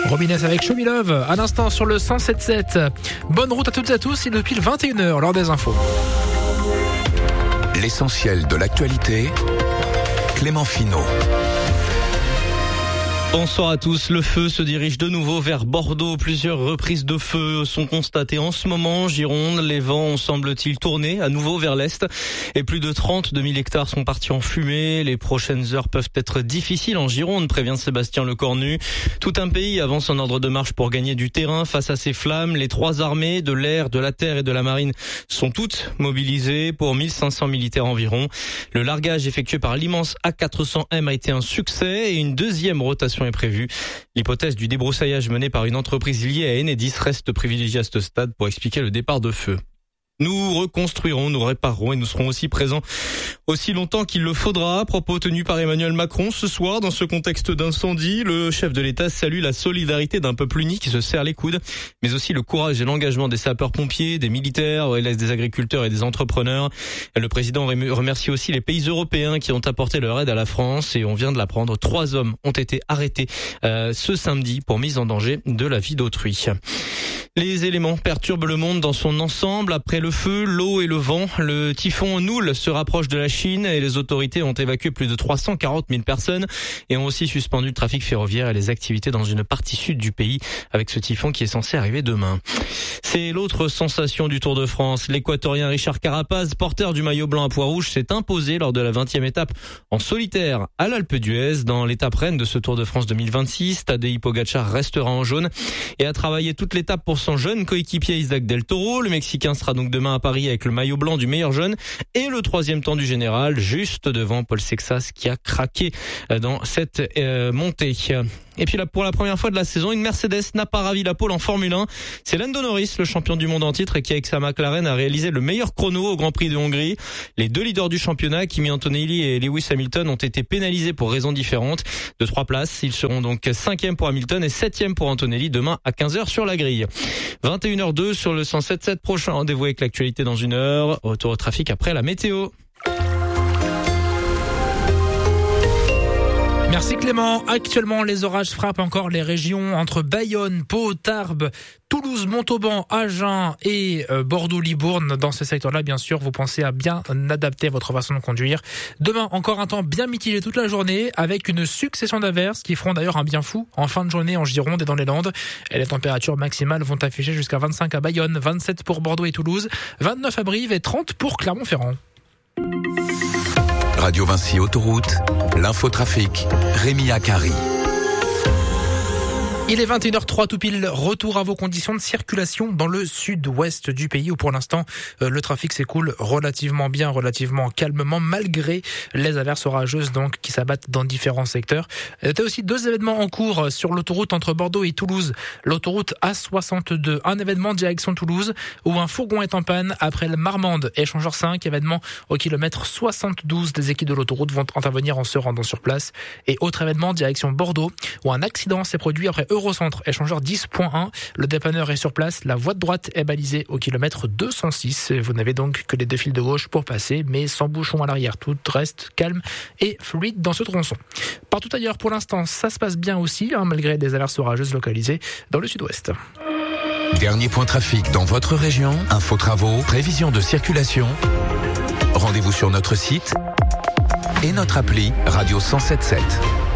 Robinez avec Show Me Love, à l'instant sur le 107.7. Bonne route à toutes et à tous, et depuis le 21h, l'heure des infos. L'essentiel de l'actualité, Clément Finot. Bonsoir à tous. Le feu se dirige de nouveau vers Bordeaux. Plusieurs reprises de feu sont constatées en ce moment en Gironde. Les vents ont, semble-t-il, tourné à nouveau vers l'est. Et plus de 32 000 hectares sont partis en fumée. Les prochaines heures peuvent être difficiles en Gironde, prévient Sébastien Lecornu. Tout un pays avance en ordre de marche pour gagner du terrain face à ces flammes. Les trois armées, de l'air, de la terre et de la marine, sont toutes mobilisées pour 1500 militaires environ. Le largage effectué par l'immense A400M a été un succès et une deuxième rotation est prévue. L'hypothèse du débroussaillage mené par une entreprise liée à Enedis reste privilégiée à ce stade pour expliquer le départ de feu. Nous reconstruirons, nous réparerons et nous serons aussi présents aussi longtemps qu'il le faudra. Propos tenus par Emmanuel Macron ce soir dans ce contexte d'incendie. Le chef de l'État salue la solidarité d'un peuple uni qui se serre les coudes, mais aussi le courage et l'engagement des sapeurs-pompiers, des militaires, des agriculteurs et des entrepreneurs. Le président remercie aussi les pays européens qui ont apporté leur aide à la France et on vient de l'apprendre. 3 hommes ont été arrêtés ce samedi pour mise en danger de la vie d'autrui. Les éléments perturbent le monde dans son ensemble. Après le feu, l'eau et le vent, le typhon Noul se rapproche de la Chine et les autorités ont évacué plus de 340 000 personnes et ont aussi suspendu le trafic ferroviaire et les activités dans une partie sud du pays avec ce typhon qui est censé arriver demain. C'est l'autre sensation du Tour de France. L'Équatorien Richard Carapaz, porteur du maillot blanc à pois rouge, s'est imposé lors de la 20e étape en solitaire à l'Alpe d'Huez. Dans l'étape reine de ce Tour de France 2026, Tadej Pogačar restera en jaune et a travaillé toute l'étape pour son jeune coéquipier Isaac Del Toro. Le Mexicain sera donc demain à Paris avec le maillot blanc du meilleur jeune et le 3e temps du général, juste devant Paul Sexas qui a craqué dans cette montée. Et puis là, pour la première fois de la saison, une Mercedes n'a pas ravi la pole en Formule 1. C'est Lando Norris, le champion du monde en titre et qui avec sa McLaren a réalisé le meilleur chrono au Grand Prix de Hongrie. Les 2 leaders du championnat, Kimi Antonelli et Lewis Hamilton, ont été pénalisés pour raisons différentes. De 3 places, ils seront donc 5e pour Hamilton et 7e pour Antonelli demain à 15h sur la grille. 21h02 sur le 107.7. Prochain rendez-vous avec l'actualité dans 1 heure. Retour au trafic après la météo. Merci Clément. Actuellement, les orages frappent encore les régions entre Bayonne, Pau, Tarbes, Toulouse, Montauban, Agen et Bordeaux-Libourne. Dans ces secteurs-là, bien sûr, vous pensez à bien adapter votre façon de conduire. Demain, encore un temps bien mitigé toute la journée avec une succession d'averses qui feront d'ailleurs un bien fou en fin de journée en Gironde et dans les Landes. Et les températures maximales vont afficher jusqu'à 25 à Bayonne, 27 pour Bordeaux et Toulouse, 29 à Brive et 30 pour Clermont-Ferrand. Radio Vinci Autoroute, l'infotrafic, Rémi Akari. Il est 21h03 tout pile, retour à vos conditions de circulation dans le sud-ouest du pays où pour l'instant le trafic s'écoule relativement bien, relativement calmement malgré les averses orageuses donc qui s'abattent dans différents secteurs. Il y a aussi 2 événements en cours sur l'autoroute entre Bordeaux et Toulouse. L'autoroute A62, un événement direction Toulouse où un fourgon est en panne après le Marmande, échangeur 5, événement au kilomètre 72. Des équipes de l'autoroute vont intervenir en se rendant sur place. Et autre événement direction Bordeaux où un accident s'est produit après Eurocentre, échangeur 10.1. Le dépanneur est sur place. La voie de droite est balisée au kilomètre 206. Vous n'avez donc que les 2 fils de gauche pour passer, mais sans bouchon à l'arrière. Tout reste calme et fluide dans ce tronçon. Partout ailleurs, pour l'instant, ça se passe bien aussi, malgré des averses orageuses localisées dans le sud-ouest. Dernier point trafic dans votre région, infos travaux, prévision de circulation. Rendez-vous sur notre site et notre appli Radio 107.7.